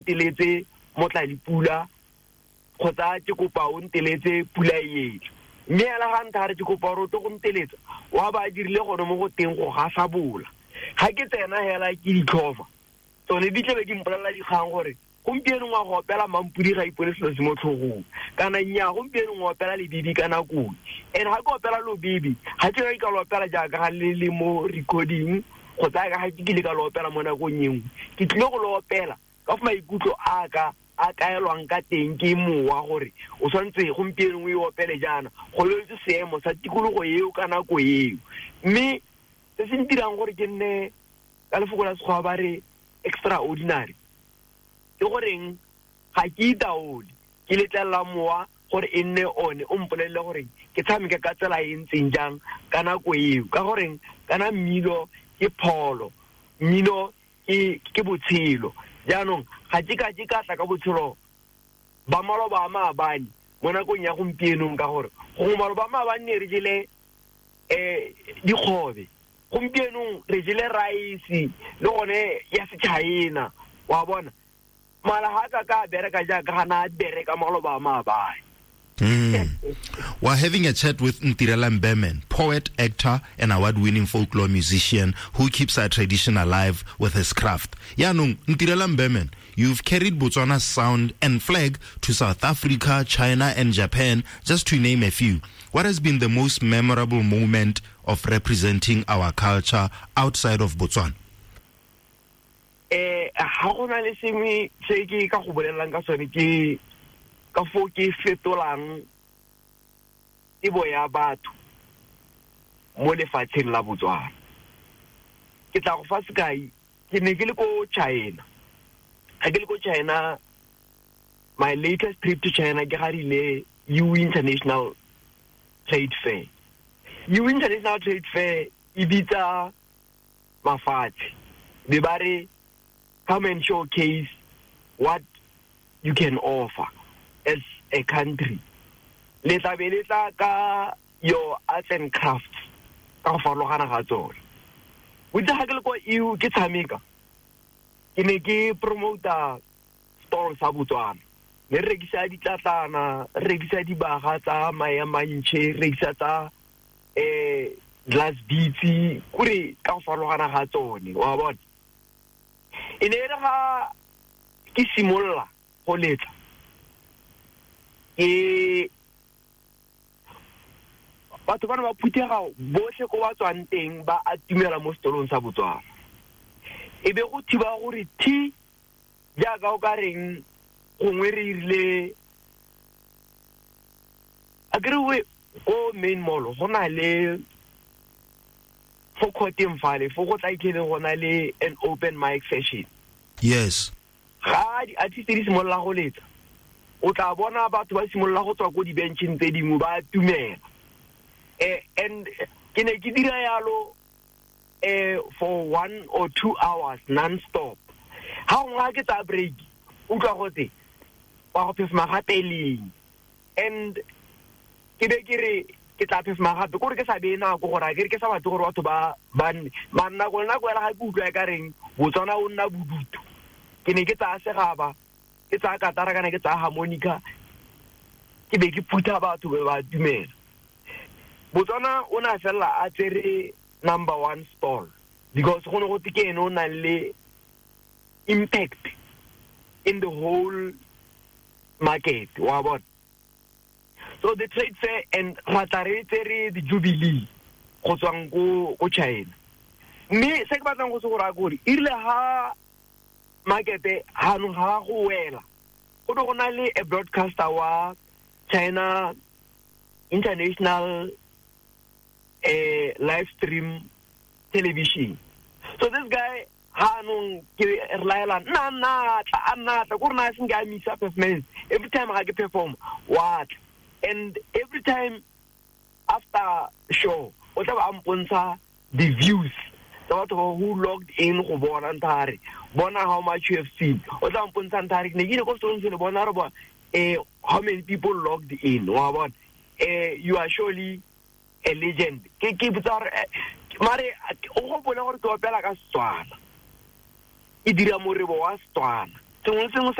nteletse motla dipula kgotsa ke kopa o nteletse pula e mme ala ga ntare ke kopa re go nteletsa wa ba dirile gone mo go teng go gasa bola ga ke tsena hela ke ditlhofa tsone di tlebe ke mpolela dikgang gore gompieno ngwa go opela mampudi ga ipone selo se mo tlhogong kana nya gompieno ngwa opela le bibi kana kong and ga ke opela lo bibi ga ke ka lo opela jaaka ga le mo recording go tsaya ga ke le ka lo opela mo nakong yengwe ke tlile go lo opela ka fa maikutlo aka a kaelwang ka teng ke mowa gore o swantse gompieno o e opele jana go le se seemo sa tikologo eo kana go eo mme se se ntirang gore ke nne ka lefoko la sekgwa ba re extraordinary ke goreng ga ke itaole ke letlela mowa gore e nne one o mpolelele gore ke tshameke ka tsela e ntseng jang kana go eo ka goreng kana mmino ke pholo mmino ke botshelo jaanong ga ke ka tla ka botshelo ba maloba a maabane mo nakong ya gompienong ka gore go maloba a maabane re jele dikgobe gompienong re jele rice le gone ya seChina wa bona mala ha ka bereka jaaka gana bereka maloba a maabane. We're having a chat with Ntirela Mbeme, poet, actor, and award-winning folklore musician who keeps our tradition alive with his craft. Yanung, Ntirela Mbeme, you've carried Botswana's sound and flag to South Africa, China, and Japan, just to name a few. What has been the most memorable moment of representing our culture outside of Botswana? Ha gona le sengwe se ke ka go bolelang ka sone ke ka fo ke fetolang ibo ya batho mo lefatsheng la Botswana ke tla go fa sekai ke ne ke le ko China ga ke le ko China my latest trip to China ke garile EU International Trade Fair EU International Trade Fair e bitsa mafatshe be bare come and showcase what you can offer as a country. Letla ka your arts and crafts ka farologana ga tsone. Witse ha ke le ko EU ke tshameka ke ne ke promoter stores sa Botswana le rekisa ditlatlana rekisa dibaga tsa maemantšhe rekisa tsa glass beads kuri ka farologana ga tsone wa bona ene re ga ke simolla go letla batho bana ba phuthega bohle ko ba tswang teng ba atumela mo stolong sa Botswana e be go thiba gore thi jaaka o ka reng gongwe re irile a kere ko main mall go na le for Khoting Valley for go tla ikele gona le an open mic session. Yes. Ga di artist di simolla go letsa o tla bona batho ba simolla go tswa ko di benching tse dingwe ba tumela and ke ne ke dira yalo for 1 or 2 hours non-stop ha ngwa ke tsa break o tla go tse wa go phefuma gateleng and ke be ke re ke tla phefuma gape gore ke sa be nako gore a ke re ke sa batho gore batho ba manna go nna go ela ga ke utlwa ka reng Botswana o nna bodutu ke ne ke tsa segaba ke tsa katara kana ke tsa harmonica ke be ke phutha batho ba dumela Botswana o na fela a tsere number 1 stall because go ne go tikene o na le impact in the whole market wa bona. So the trade fair and ratare the jubilee go tswang go China mme se ke batlang go se go ra gore ile ha market ha no ha go wela go na le a broadcaster wa China International live stream television. So this guy hanung ke rlaela na gore na singa misa performance every time I perform what and every time after show o tla ba mpontsha the views the batho who logged in go bona ntare bona how much you have seen o tla mpontsha ntare ne ke go stone se le bona re bona how many people logged in wa bona you are surely a legend ke butsare mare o go bona gore ke opela ka Setswana e dira morebo wa Setswana sengwe